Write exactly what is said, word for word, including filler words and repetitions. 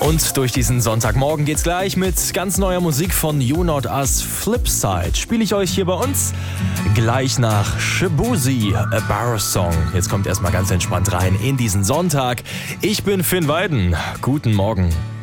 Und durch diesen Sonntagmorgen geht's gleich mit ganz neuer Musik von You Not Us Flipside. Spiele ich euch hier bei uns gleich nach Shaboozey, A Bar Song. Jetzt kommt erstmal ganz entspannt rein in diesen Sonntag. Ich bin Finn Weiden. Guten Morgen.